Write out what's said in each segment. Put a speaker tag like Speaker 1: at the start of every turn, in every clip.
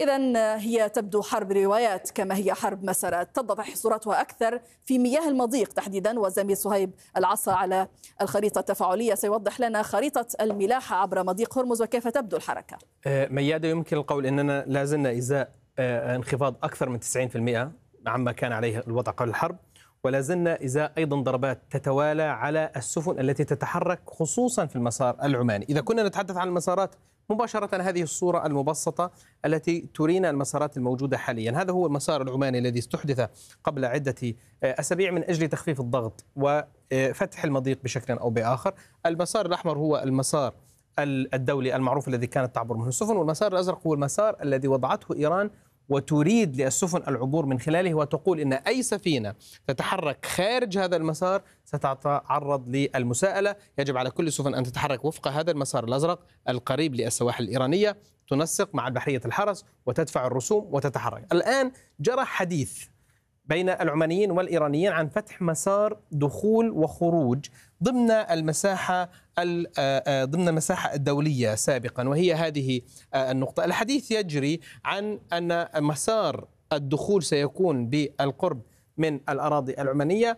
Speaker 1: إذن هي تبدو حرب روايات كما هي حرب مسارات، تتضح صورتها أكثر في مياه المضيق تحديدا. والزميل صهيب العصا على الخريطة التفاعلية سيوضح لنا خريطة الملاحة عبر مضيق هرمز وكيف تبدو الحركة.
Speaker 2: ميادة، يمكن القول أننا لازلنا إزاء انخفاض أكثر من 90% عما كان عليه الوضع قبل الحرب، ولا زلنا إزاء أيضا ضربات تتوالى على السفن التي تتحرك خصوصا في المسار العماني. إذا كنا نتحدث عن المسارات مباشرة، هذه الصورة المبسطة التي ترينا المسارات الموجودة حاليا. هذا هو المسار العماني الذي استحدث قبل عدة أسابيع من أجل تخفيف الضغط وفتح المضيق بشكل أو بآخر. المسار الأحمر هو المسار الدولي المعروف الذي كانت تعبر منه السفن، والمسار الأزرق هو المسار الذي وضعته إيران وتريد للسفن العبور من خلاله، وتقول إن أي سفينة تتحرك خارج هذا المسار ستتعرض للمساءلة. يجب على كل السفن أن تتحرك وفق هذا المسار الأزرق القريب للسواحل الإيرانية، تنسق مع بحرية الحرس وتدفع الرسوم وتتحرك. الآن جرى حديث بين العمانيين والإيرانيين عن فتح مسار دخول وخروج ضمن المساحة الدولية سابقا، وهي هذه النقطة. الحديث يجري عن أن مسار الدخول سيكون بالقرب من الأراضي العمانية،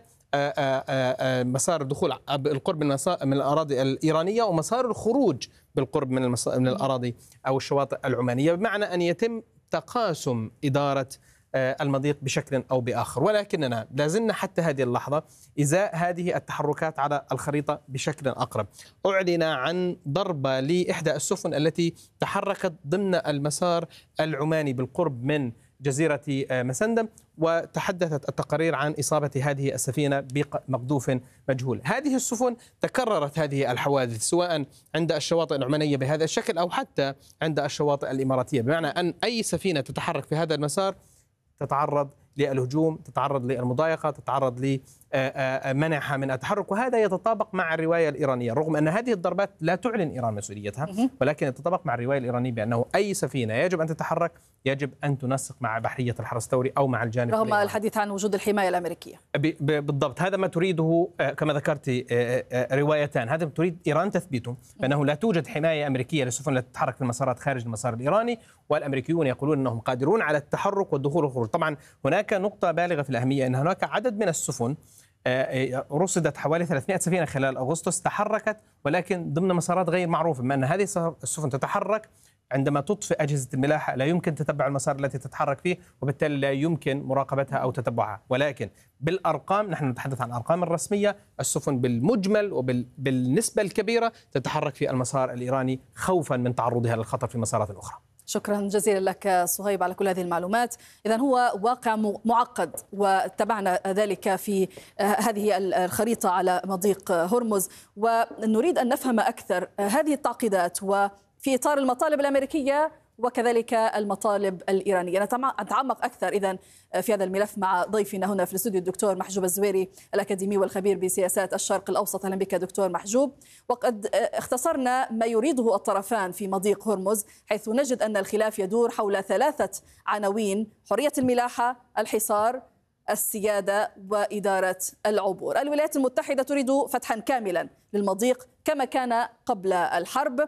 Speaker 2: مسار الدخول بالقرب من الأراضي الإيرانية، ومسار الخروج بالقرب من الأراضي أو الشواطئ العمانية، بمعنى أن يتم تقاسم إدارة المضيق بشكل أو بآخر. ولكننا لازلنا حتى هذه اللحظة إزاء هذه التحركات على الخريطة بشكل أقرب. أعلن عن ضربة لإحدى السفن التي تحركت ضمن المسار العماني بالقرب من جزيرة مسندم، وتحدثت التقارير عن إصابة هذه السفينة بمقذوف مجهول. هذه السفن تكررت هذه الحوادث سواء عند الشواطئ العمانية بهذا الشكل أو حتى عند الشواطئ الإماراتية، بمعنى أن أي سفينة تتحرك في هذا المسار تتعرض للهجوم، تتعرض للمضايقة، تتعرض لمنعها من التحرك. وهذا يتطابق مع الرواية الإيرانية، رغم أن هذه الضربات لا تعلن إيران مسؤوليتها، ولكن يتطابق مع الرواية الإيرانية بأنه أي سفينة يجب أن تتحرك يجب أن تنسق مع بحرية الحرس الثوري أو مع الجانب
Speaker 1: رغم الحديث عن وجود الحماية الأمريكية.
Speaker 2: بالضبط، هذا ما تريده كما ذكرت روايتان. هذا تريد إيران تثبيته بأنه لا توجد حماية أمريكية للسفن التي تتحرك في المسارات خارج المسار الإيراني، والأمريكيون يقولون أنهم قادرون على التحرك والدخول والخروج. طبعا هناك نقطة بالغة في الأهمية، أن هناك عدد من السفن رصدت حوالي 300 سفينة خلال أغسطس تحركت، ولكن ضمن مسارات غير معروفة، بما أن هذه السفن تتحرك عندما تطفئ أجهزة الملاحة لا يمكن تتبع المسار التي تتحرك فيه، وبالتالي لا يمكن مراقبتها أو تتبعها. ولكن بالأرقام، نحن نتحدث عن الأرقام الرسمية، السفن بالمجمل وبالنسبة الكبيرة تتحرك في المسار الإيراني خوفا من تعرضها للخطر في المسارات الأخرى.
Speaker 1: شكرا جزيلا لك صهيب على كل هذه المعلومات. إذن هو واقع معقد، واتبعنا ذلك في هذه الخريطة على مضيق هرمز، ونريد أن نفهم أكثر هذه التعقيدات وفي إطار المطالب الأمريكية وكذلك المطالب الإيرانية. نتعمق أكثر إذن في هذا الملف مع ضيفنا هنا في الاستوديو الدكتور محجوب الزويري، الأكاديمي والخبير بسياسات الشرق الأوسط. أهلا بك دكتور محجوب. وقد اختصرنا ما يريده الطرفان في مضيق هرمز، حيث نجد أن الخلاف يدور حول 3 عناوين: حرية الملاحة، الحصار، السيادة، وإدارة العبور. الولايات المتحدة تريد فتحا كاملا للمضيق كما كان قبل الحرب،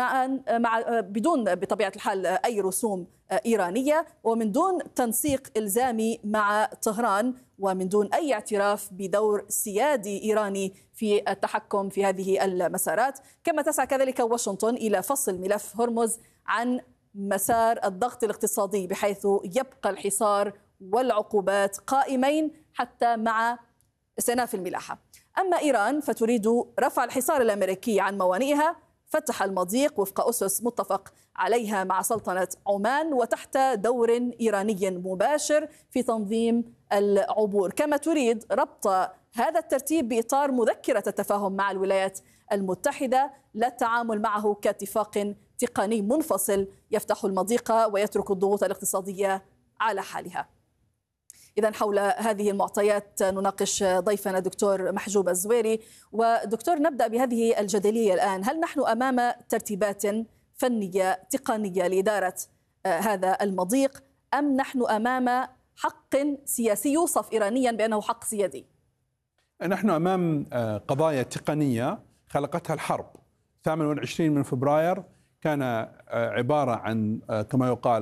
Speaker 1: بدون بطبيعة الحال أي رسوم إيرانية، ومن دون تنسيق إلزامي مع طهران، ومن دون أي اعتراف بدور سيادي إيراني في التحكم في هذه المسارات. كما تسعى كذلك واشنطن إلى فصل ملف هرمز عن مسار الضغط الاقتصادي، بحيث يبقى الحصار والعقوبات قائمين حتى مع استئناف الملاحة. أما إيران فتريد رفع الحصار الأمريكي عن موانئها، فتح المضيق وفق أسس متفق عليها مع سلطنة عمان، وتحت دور إيراني مباشر في تنظيم العبور. كما تريد ربط هذا الترتيب بإطار مذكرة التفاهم مع الولايات المتحدة، لا التعامل معه كاتفاق تقني منفصل يفتح المضيق ويترك الضغوط الاقتصادية على حالها. إذن حول هذه المعطيات نناقش ضيفنا دكتور محجوب الزويري. ودكتور، نبدأ بهذه الجدلية الآن. هل نحن أمام ترتيبات فنية تقنية لإدارة هذا المضيق، أم نحن أمام حق سياسي يوصف إيرانيا بأنه حق سيادي؟
Speaker 3: نحن أمام قضايا تقنية خلقتها الحرب. 28 من فبراير كان عبارة عن كما يقال